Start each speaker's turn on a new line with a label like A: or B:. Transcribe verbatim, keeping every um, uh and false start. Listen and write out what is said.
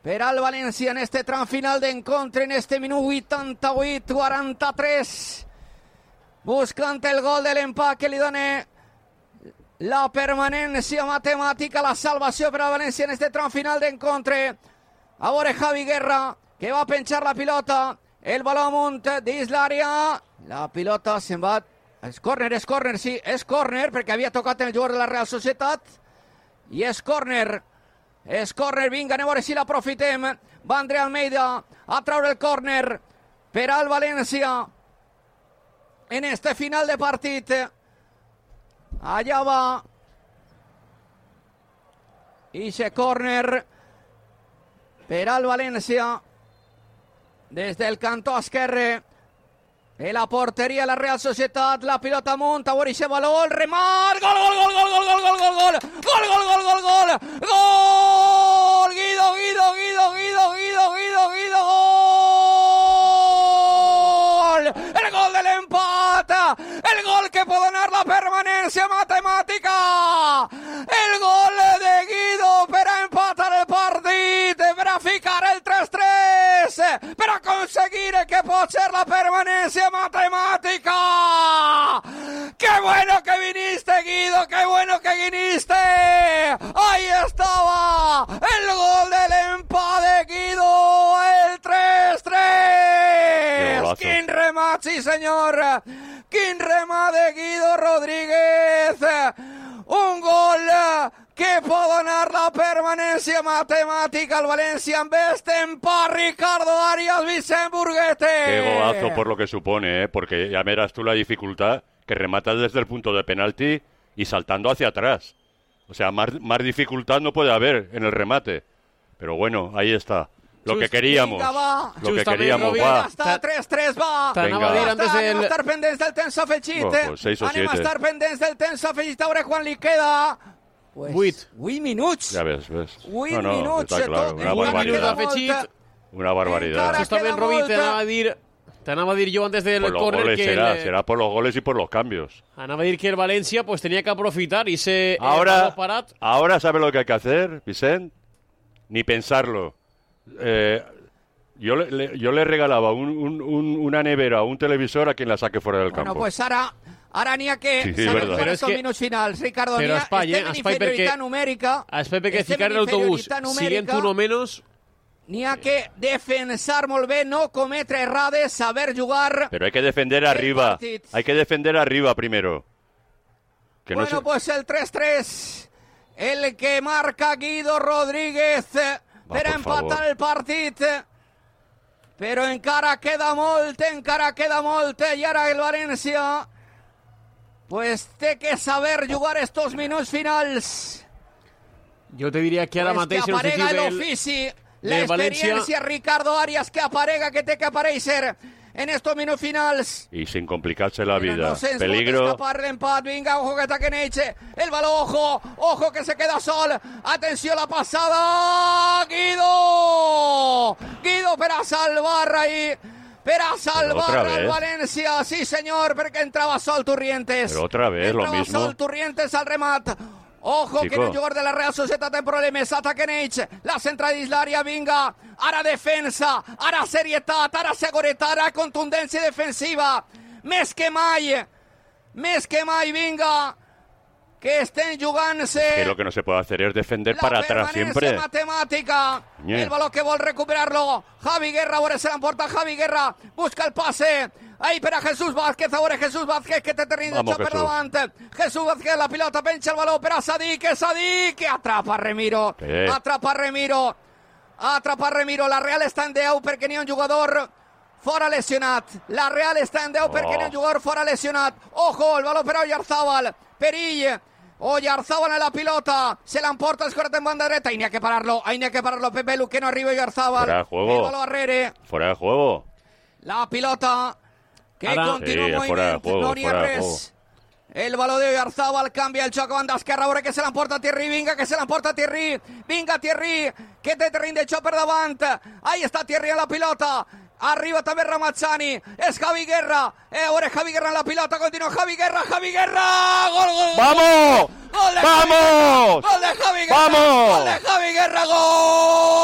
A: per al València en este tram final d'encontre, en este minut vuitanta-vuit quaranta-tres, buscant el gol de l'empat que li dona la permanència matemàtica, la salvació per al València en este tram final d'encontre. A veure Javi Guerra, que va a penchar la pilota, el balón amunt dins l'àrea, la pilota se'n va, és córner, és córner, sí, és córner, perquè havia tocat el jugador de la Real Societat, i és córner, és córner, vinga, anem a veure si l'aprofitem, va André Almeida a traure el córner per al València en este final de partit. Allà va ixe córner per al València des del cantó esquerre de la porteria de la Real Societat, la pilota amunt, a veure ixe valor, remat, gol, gol, gol, gol, gol, gol, gol, gol, gol, gol, gol, gol, gol, gol, gol, Guido, Guido, Guido, Guido, Guido, Guido, Guido, gol, el gol del empat, el gol que puede donar la permanencia matemática, el gol de Guido per a empatar el partit, per a ficar el tres tres, per a aconseguir que pot ser la permanencia matemática. ¡Qué bueno que viniste, Guido! ¡Qué bueno que viniste! ¡Ahí estaba! El gol del empat de Guido, el tres tres. ¡Quin remat, sí senyor! ¡Quin remat de Guido Rodríguez! Un gol que pot donar la permanencia matemática al Valencia en este empat. Ricardo Arias, Vicent Burguete.
B: Qué golazo por lo que supone, ¿eh? Porque ya verás tú la dificultad, que remata desde el punto de penalti y saltando hacia atrás. O sea, más, más dificultad no puede haber en el remate. Pero bueno, ahí está. Lo que queríamos.
A: Vinga,
B: lo que queríamos, va.
A: Està tres tres, va.
B: Vinga.
A: Anem a estar pendents del temps afegit.
B: Oh, pues seis o
A: Anem a
B: siete.
A: estar pendents del temps afegit. A veure quan li queda. Pues,
C: Vuit.
A: Vuit minuts.
B: Ya ves, ves.
A: Vuit
B: no, no,
A: minuts.
B: está claro.
A: Tot,
B: Una
A: encara
B: barbaridad.
A: queda
C: afegit.
A: molta.
B: Una barbaridad.
A: Encara
C: Justament,
A: queda
C: Robi,
A: molta.
C: t'anava a dir... T'anava a dir jo antes del
B: Por los
C: córner
B: goles
C: que...
B: será,
C: el,
B: será por los goles y por los cambios.
C: Anava a dir que el València pues, tenia que aprofitar i ser
B: Ahora,
C: parat.
B: ahora ¿sabe lo que hay que hacer, Vicent? Ni pensarlo. Eh, yo, le, le- yo le regalaba un, un- un- una nevera o un televisor a quien la saque fuera del
A: Bueno,
B: campo.
A: pues ara, ara n'hi ha que
B: Sí, sí,
A: saber
B: verdad.
A: jugar
C: Però és
A: estos
C: que-
A: minuts finals. Ricardo,
C: però
A: n'hi ha,
C: espai, eh?
A: estem en
C: Espai
A: inferioritat
C: perquè-
A: numèrica.
C: Espai perquè
A: estem
C: ficar
A: en
C: en l'autobús,
A: inferioritat
C: siguent
A: numèrica.
C: uno menos...
A: N'hi ha que defensar molt bé, no cometre errades, saber jugar.
B: Pero hay que defender
A: El
B: arriba.
A: partit.
B: Hay que defender arriba primero. Que no
A: Bueno,
B: se-
A: pues el tres tres, el que marca Guido Rodríguez eh, per
B: por
A: empatar
B: favor.
A: el partit. Però encara queda molt, encara queda molt, i ara el València pues té que saber jugar estos minuts finals.
C: Jo te diria que ara
A: Pues
C: mateix
A: que
C: en el
A: aparega
C: sitio del...
A: l'ofici, la
C: del València-
A: experiència, Ricardo Arias, que aparega, que té que aparèixer en estos minuts finals.
B: Y sin complicarse la
A: Pero
B: vida.
A: no se ens
B: Peligro.
A: pot escapar l'empat, vinga, ojo que ataque Neiche, el balón, ojo, ojo que se queda sol, atenció la passada, Guido, Guido per a salvar ahí, per a salvar
B: otra
A: al
B: vez.
A: València, sí senyor, perquè entrava Sol Turrientes.
B: Pero otra vez lo
A: entrava
B: mismo.
A: Sol Turrientes al remat. Ojo,
B: Chico.
A: que no jugador de la Real Societat en problemes, ataque Neich, la centra dins l'àrea, vinga, ara defensa, ara serietat, ara seguretat, ara contundència defensiva, més que mai, més que mai, vinga, que estén jugant-se
B: Que lo que no se puede hacer es defender
A: la
B: para atrás
A: permanencia
B: siempre.
A: matemática.
B: Ñe.
A: El balón que vol recuperarlo. Javi Guerra, ahora se la emporta Javi Guerra. Busca el pase. Ahí para Jesús Vázquez. Ahora Jesús Vázquez que te rinde
B: Vamos,
A: per
B: Jesús.
A: davant. Jesús Vázquez, la pilota, pencha el balón per a Sadik. Sadik que atrapa Remiro.
B: Sí.
A: Atrapa Remiro. Atrapa Remiro. La Real està en deu perquè n'hi ha un jugador fora lesionat. La Real està en deu perquè n'hi ha un jugador fora lesionat. Ojo, el balón per a Oyarzábal. Perill. Oyarzábal en la pilota, se la emporta, escorta en banda dreta, y ni hay que pararlo, ahí ni hay que pararlo, Pepe Lu, que no arriba Oyarzábal.
B: Fuera de juego.
A: El balón a Rere,
B: Fuera de juego.
A: la pilota, que
C: Ara-
A: continua
B: Sí,
A: en
B: fuera de
A: moviment,
B: juego,
A: no n'hi ha
B: fuera de
A: res. El balón de Oyarzábal canvia el xoc a banda esquerra, veure que se l'emporta Thierry, vinga, que se l'emporta Thierry, vinga Thierry, que té terreny de xoc per davant, ahí està Thierry en la pilota, arriba també Ramazzani, és Javi Guerra, eh, a veure Javi Guerra en la pilota, continua Javi Guerra, Javi Guerra, gol, gol, gol.
B: ¡Vamos!
A: Gol de Javi-
B: ¡Vamos!
A: Gol de Javi Guerra.
B: ¡Vamos!
A: Gol de Javi Guerra. Gol.